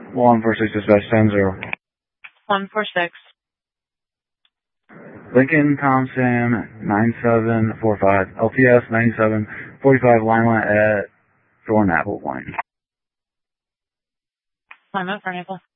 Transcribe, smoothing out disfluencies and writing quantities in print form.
146 dispatch 10-0. 146. Lincoln Thompson 9745. LTS 9745 alignment at Thornapple Point. Alignment for Naples.